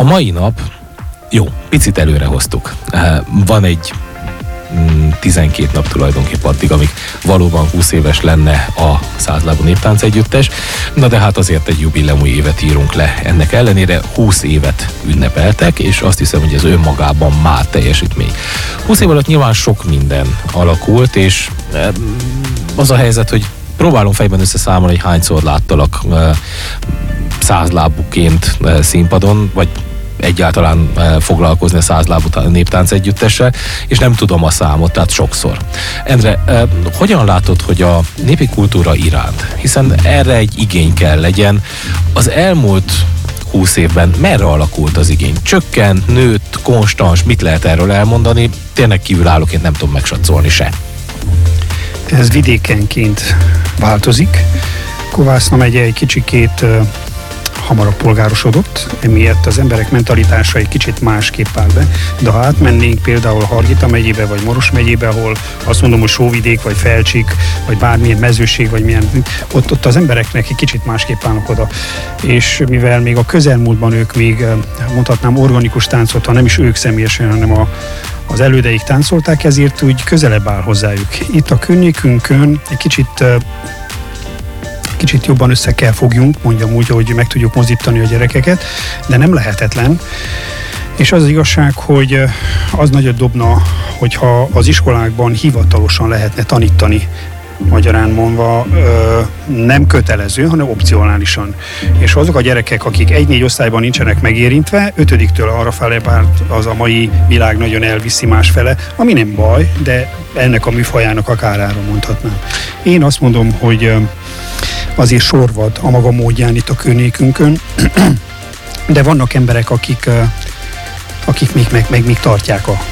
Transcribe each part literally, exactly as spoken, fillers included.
A mai nap, jó, picit előre hoztuk. Van egy tizenkét nap tulajdonképpen addig, amíg valóban húsz éves lenne a Százlábú Néptánc Együttes, na de hát azért egy jubileumi évet írunk le. Ennek ellenére húsz évet ünnepeltek, és azt hiszem, hogy ez önmagában már teljesítmény. húsz év alatt nyilván sok minden alakult, és az a helyzet, hogy próbálom fejben összeszámolni, hogy hányszor láttalak százlábúként színpadon, vagy egyáltalán foglalkozni a Százlábú Néptánc Együttessel, és nem tudom a számot, tehát sokszor. Endre, hogyan látod, hogy a népi kultúra iránt, hiszen erre egy igény kell legyen, az elmúlt húsz évben merre alakult az igény? Csökkent, nőtt, konstans, mit lehet erről elmondani? Tényleg kívülállóként nem tudom megsatszolni se. Ez vidékenként változik. Kovászna megye egy kicsikét hamarabb polgárosodott, emiatt az emberek mentalitása egy kicsit másképp áll be, de ha átmennénk például Hargita megyébe, vagy Maros megyébe, ahol azt mondom, hogy Sóvidék, vagy Felcsik, vagy bármilyen mezőség, vagy milyen, ott, ott az embereknek egy kicsit másképp állnak oda. És mivel még a közelmúltban ők még, mondhatnám, organikus táncot, ha nem is ők személyesen, hanem a az elődeik táncolták, ezért úgy közelebb áll hozzájuk. Itt a környékünkön egy kicsit kicsit jobban össze kell fogjunk, mondjam úgy, hogy meg tudjuk mozdítani a gyerekeket, de nem lehetetlen. És az, az igazság, hogy az nagyot dobna, hogyha az iskolákban hivatalosan lehetne tanítani, magyarán mondva nem kötelező, hanem opcionálisan. És azok a gyerekek, akik egy-négy osztályban nincsenek megérintve, ötödiktől arrafele, bár az a mai világ nagyon elviszi másfele, ami nem baj, de ennek a műfajának a kárára mondhatnám. Én azt mondom, hogy azért sorvad a maga módján itt a környékünkön, de vannak emberek, akik, akik még, meg, meg még tartják a,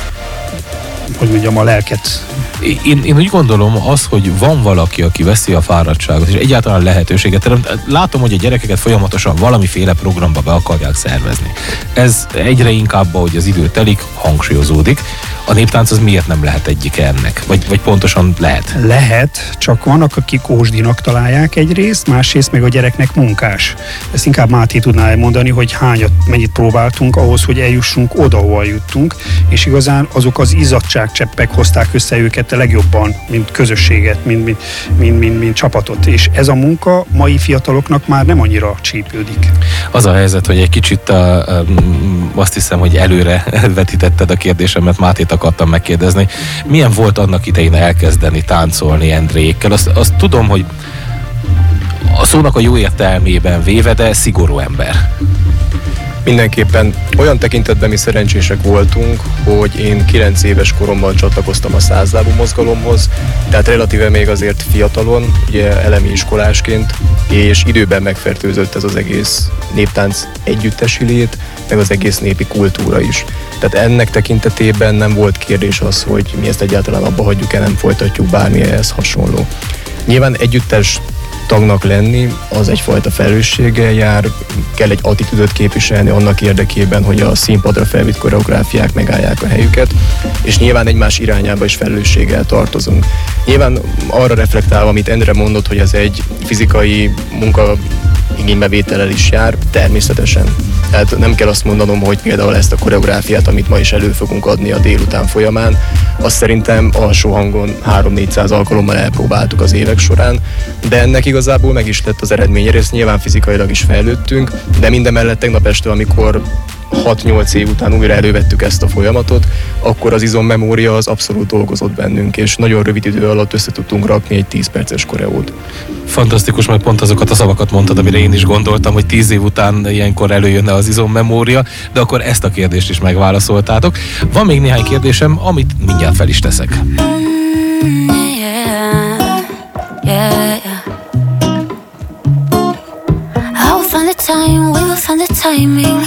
hogy mondjam, a lelket. Én, én úgy gondolom az, hogy van valaki, aki veszi a fáradtságot, és egyáltalán lehetőséget terem. Látom, hogy a gyerekeket folyamatosan valamiféle programba be akarják szervezni. Ez egyre inkább, ahogy az idő telik, hangsúlyozódik. A néptánc az miért nem lehet egyik ennek? Vagy, vagy pontosan lehet? Lehet, csak vannak, akik ósdinak találják egyrészt, másrészt meg a gyereknek munkás. Ezt inkább Máté tudná elmondani, hogy hányat, mennyit próbáltunk ahhoz, hogy eljussunk oda, ahol juttunk, és igazán azok az izzadságcseppek hozták össze őket a legjobban, mint közösséget, mint, mint, mint, mint, mint csapatot. És ez a munka mai fiataloknak már nem annyira csípődik. Az a helyzet, hogy egy kicsit a, a, azt hiszem, hogy előre vetítetted a kérdésemet, Mátét akartam megkérdezni. Milyen volt annak idején elkezdeni táncolni Endrékkel? Azt, azt tudom, hogy a szónak a jó értelmében véve, de szigorú ember. Mindenképpen olyan tekintetben mi szerencsések voltunk, hogy én kilenc éves koromban csatlakoztam a százlábú mozgalomhoz, tehát relatíve még azért fiatalon, ugye elemi iskolásként, és időben megfertőzött ez az egész néptánc együttesi lét, meg az egész népi kultúra is. Tehát ennek tekintetében nem volt kérdés az, hogy mi ezt egyáltalán abba hagyjuk el, nem folytatjuk, bármi ehhez hasonló. Nyilván együttes tagnak lenni, az egyfajta felelősséggel jár, kell egy attitűdöt képviselni annak érdekében, hogy a színpadra felvitt koreográfiák megállják a helyüket, és nyilván egymás irányába is felelősséggel tartozunk. Nyilván arra reflektálva, amit Endre mondott, hogy ez egy fizikai munka igénybevétellel is jár, természetesen. Tehát nem kell azt mondanom, hogy például ezt a koreográfiát, amit ma is elő fogunk adni a délután folyamán, azt szerintem alsó hangon három-négyszáz alkalommal elpróbáltuk az évek során, de ennek igazából meg is lett az eredménye, ezt nyilván fizikailag is fejlődtünk, de mindemellett tegnap este, amikor hat-nyolc év után újra elővettük ezt a folyamatot, akkor az izommemória az abszolút dolgozott bennünk, és nagyon rövid idő alatt össze tudtunk rakni egy tíz perces koreót. Fantasztikus, mert pont azokat a szavakat mondtad, amire én is gondoltam, hogy tíz év után ilyenkor előjönne az izommemória, de akkor ezt a kérdést is megválaszoltátok. Van még néhány kérdésem, amit mindjárt fel is teszek. Mm, yeah, yeah, yeah. I will find the time, we will find the timing.